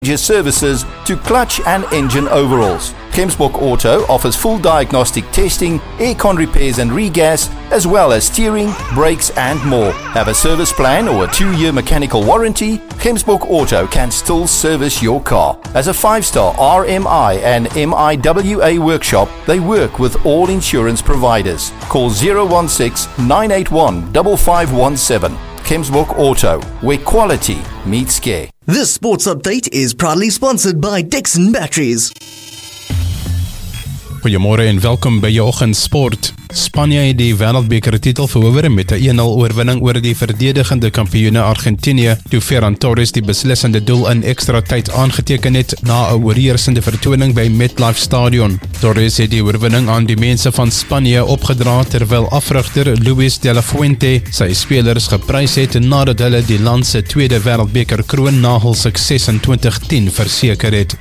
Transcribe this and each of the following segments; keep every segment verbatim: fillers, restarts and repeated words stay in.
services to clutch and engine overhauls. Kempsbok Auto offers full diagnostic testing, aircon repairs and regas, as well as steering, brakes and more. Have a service plan or a two-year mechanical warranty? Kempsbok Auto can still service your car. As a five-star R M I and M I W A workshop, they work with all insurance providers. Call zero one six, nine eight one, five five one seven. Kempsbok Auto, where quality meets care. This sports update is proudly sponsored by Dixon Batteries. Goeiemôre en welkom by jou oggendsport. Spanje het die wêreldbeker titel verower met 'n een nul oorwinning oor die verdedigende kampioene Argentinië, toe Ferran Torres die beslissende doel in ekstra tyd aangeteken het na 'n oorheersende vertoning by MetLife Stadion. Torres het die oorwinning aan die mense van Spanje opgedra terwyl afrigter Luis de la Fuente sy spelers geprys het nadat hulle die land se tweede wêreldbeker kroon na hul sukses in twintig tien verseker het.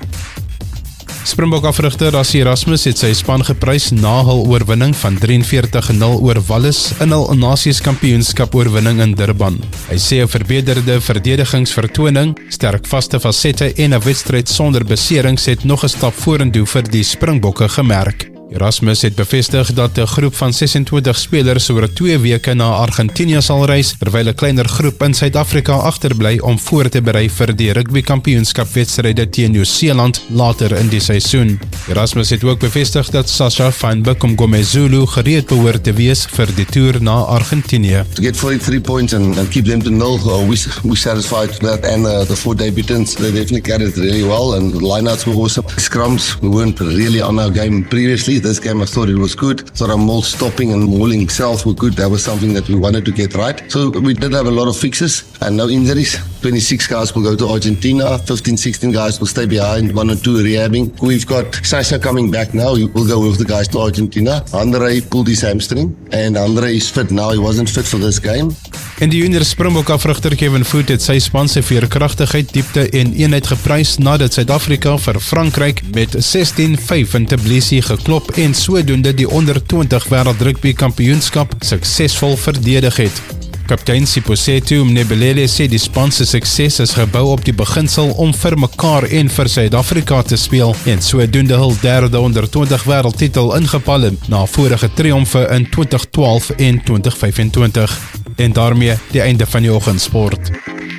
Springbok afrigter Rassie Erasmus het sy span geprys na hul oorwinning van drie en veertig nul oor Wallis in hul Nasies Kampioenskap oorwinning in Durban. Hy sê 'n verbeterde verdedigingsvertoning, sterk vaste fasette en 'n wedstryd sonder beserings het nog 'n stap vorentoe vir die Springbokke gemerk. Erasmus het bevestig dat 'n groep van ses en twintig spelers oor twee weke na Argentinië sal reis, terwyl 'n kleiner groep in Suid-Afrika agterbly om voor te berei vir die rugby-kampioenskapwedstryde teen Nieu-Seeland later in die seisoen. Erasmus het ook bevestig dat Sasha van Bekomgomezulu gereed behoort te wees vir die toer na Argentinië. To get forty-three points and, and keep them to nil, uh, we we satisfied with that, and uh, the four debutants, they definitely carried it really well, and the lineouts were awesome. Scrums, we weren't really on our game previously. This game I thought it was good. Thought our maul stopping and mauling self were good. That was something that we wanted to get right. So we did have a lot of fixes and no injuries. twenty-six guys will go to Argentina. fifteen, sixteen guys will stay behind. One or two rehabbing. We've got Sasha coming back now. He will go with the guys to Argentina. Andre pulled his hamstring and Andre is fit now. He wasn't fit for this game. En die junior Springbok afrigter Kevin Foot het sy span se veerkragtigheid, diepte en eenheid geprys nadat Suid-Afrika vir Frankryk met sestien vyf in Tbilisi geklop en sodoende die onder twintig wêreld rugby kampioenskap suksesvol verdedig het. Kaptein Siposetu Mnebelele sê die span se sukses is gebou op die beginsel om vir mekaar en vir Suid-Afrika te speel en sodoende hul derde onder twintig wêreldtitel ingepalm na vorige triomfe in twintig twaalf en twintig vyf-en-twintig. En daarmee die einde van die oggendsport.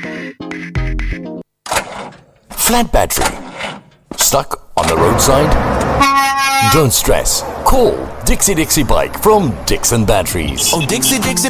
Flat battery. Stuck on the roadside? Don't stress. Call Dixie Dixie Bike from Dixon Batteries. Oh, Dixie Dixie